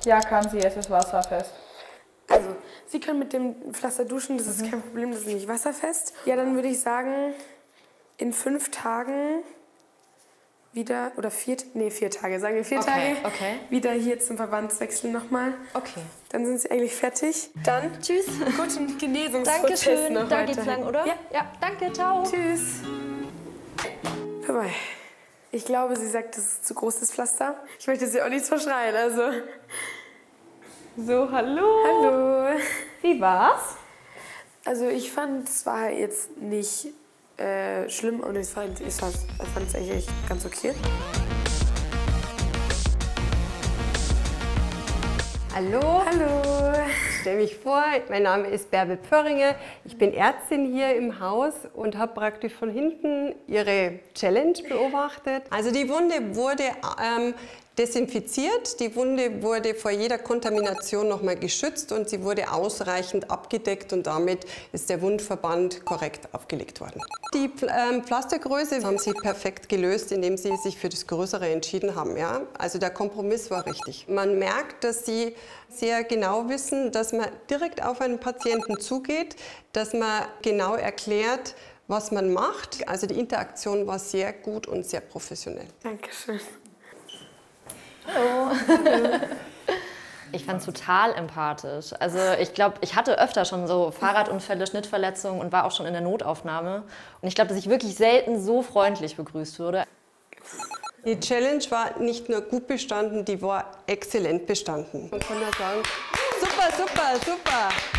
Ja, kann sie, es ist wasserfest. Also, Sie können mit dem Pflaster duschen, das ist kein Problem, das ist nicht wasserfest. Ja, dann würde ich sagen, in 5 Tagen wieder, oder 4 Tage, sagen wir 4 Tage, wieder hier zum Verbandswechsel nochmal. Okay. Dann sind Sie eigentlich fertig. Dann Tschüss. Guten Genesungsprozess Dankeschön. noch Da geht's lang, oder? Ja. Ja, danke, ciao. Tschüss. Vorbei. Ich glaube, sie sagt, das ist zu groß, das Pflaster. Ich möchte sie auch nicht verschreien, also. So, hallo. Hallo. Wie war's? Also ich fand, es war jetzt nicht schlimm und ich fand es eigentlich echt ganz okay. Hallo. Hallo. Ich stelle mich vor, mein Name ist Bärbel Pförringer. Ich bin Ärztin hier im Haus und habe praktisch von hinten Ihre Challenge beobachtet. Also die Wunde wurde desinfiziert, die Wunde wurde vor jeder Kontamination nochmal geschützt und sie wurde ausreichend abgedeckt und damit ist der Wundverband korrekt aufgelegt worden. Die Pflastergröße haben sie perfekt gelöst, indem sie sich für das Größere entschieden haben. Ja? Also der Kompromiss war richtig. Man merkt, dass sie sehr genau wissen, dass man direkt auf einen Patienten zugeht, dass man genau erklärt, was man macht. Also die Interaktion war sehr gut und sehr professionell. Dankeschön. Hallo. Ich fand es total empathisch. Also ich glaube, ich hatte öfter schon so Fahrradunfälle, Schnittverletzungen und war auch schon in der Notaufnahme. Und ich glaube, dass ich wirklich selten so freundlich begrüßt wurde. Die Challenge war nicht nur gut bestanden, die war exzellent bestanden. Man kann ja sagen, super, super, super.